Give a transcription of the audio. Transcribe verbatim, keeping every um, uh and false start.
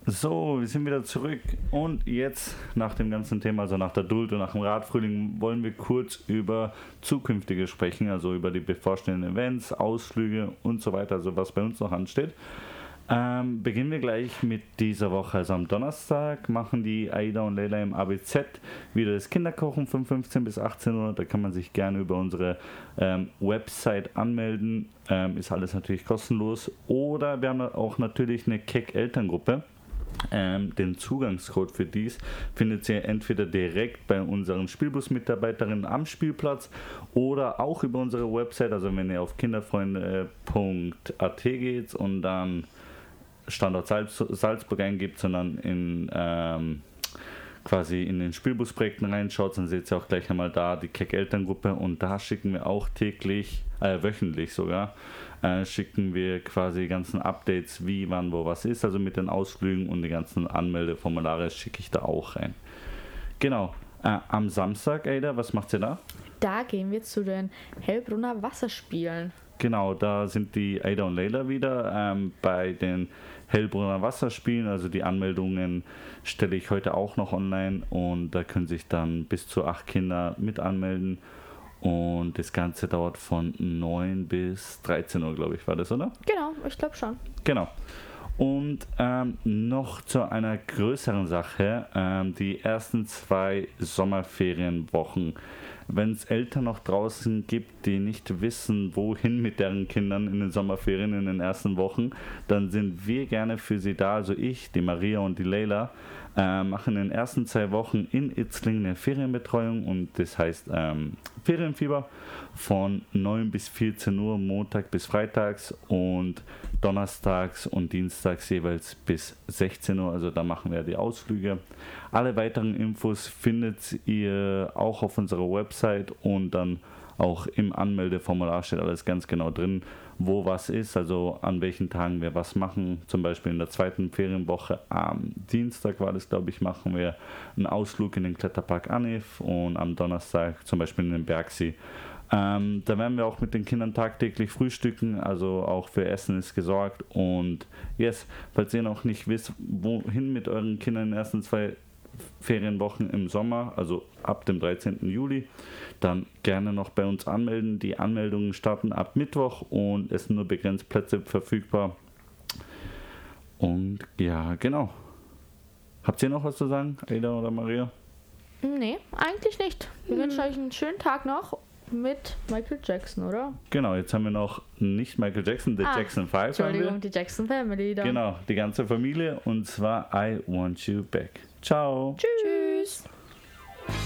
So, wir sind wieder zurück und jetzt nach dem ganzen Thema, also nach der Duld und nach dem Radfrühling, wollen wir kurz über zukünftige sprechen, also über die bevorstehenden Events, Ausflüge und so weiter, also was bei uns noch ansteht. Ähm, beginnen wir gleich mit dieser Woche. Also am Donnerstag machen die Aida und Leila im A B Z wieder das Kinderkochen von fünfzehn bis achtzehn Uhr. Da kann man sich gerne über unsere ähm, Website anmelden. Ähm, ist alles natürlich kostenlos. Oder wir haben auch natürlich eine Keck-Elterngruppe. Ähm, den Zugangscode für dies findet ihr entweder direkt bei unseren Spielbus-Mitarbeiterinnen am Spielplatz oder auch über unsere Website. Also wenn ihr auf kinderfreunde punkt a t geht und dann Standort Salz, Salzburg eingibt, sondern in ähm, quasi in den Spielbusprojekten reinschaut, dann seht ihr auch gleich einmal da die Keck-Elterngruppe und da schicken wir auch täglich, äh, wöchentlich sogar, äh, schicken wir quasi die ganzen Updates, wie, wann, wo was ist, also mit den Ausflügen und die ganzen Anmeldeformulare schicke ich da auch rein. Genau, äh, am Samstag, Ada, was macht ihr da? Da gehen wir zu den Hellbrunner Wasserspielen. Genau, da sind die Aida und Leila wieder ähm, bei den Hellbrunner Wasserspielen. Also die Anmeldungen stelle ich heute auch noch online und da können sich dann bis zu acht Kinder mit anmelden. Und das Ganze dauert von neun bis dreizehn Uhr, glaube ich, war das, oder? Genau, ich glaube schon. Genau. Und ähm, noch zu einer größeren Sache, ähm, die ersten zwei Sommerferienwochen. Wenn es Eltern noch draußen gibt, die nicht wissen, wohin mit deren Kindern in den Sommerferien in den ersten Wochen, dann sind wir gerne für sie da, also ich, die Maria und die Leila, äh, machen in den ersten zwei Wochen in Itzling eine Ferienbetreuung und das heißt ähm, Ferienfieber von neun bis vierzehn Uhr, Montag bis Freitags und Donnerstags und Dienstags jeweils bis sechzehn Uhr, also da machen wir die Ausflüge. Alle weiteren Infos findet ihr auch auf unserer Website und dann auch im Anmeldeformular steht alles ganz genau drin, wo was ist, also an welchen Tagen wir was machen. Zum Beispiel in der zweiten Ferienwoche am Dienstag war das, glaube ich, machen wir einen Ausflug in den Kletterpark Anif und am Donnerstag zum Beispiel in den Bergsee. Ähm, da werden wir auch mit den Kindern tagtäglich frühstücken, also auch für Essen ist gesorgt. Und yes, falls ihr noch nicht wisst, wohin mit euren Kindern in den ersten zwei Ferienwochen im Sommer, also ab dem dreizehnten Juli, dann gerne noch bei uns anmelden. Die Anmeldungen starten ab Mittwoch und es sind nur begrenzt Plätze verfügbar. Und ja, genau. Habt ihr noch was zu sagen, Ada oder Maria? Nee, eigentlich nicht. Wir hm. wünschen euch einen schönen Tag noch mit Michael Jackson, oder? Genau, jetzt haben wir noch nicht Michael Jackson, The ah, Jackson Five. Entschuldigung, die Jackson Family dann. Genau, die ganze Familie und zwar I Want You Back. Ciao. Tschüss. Tschüss.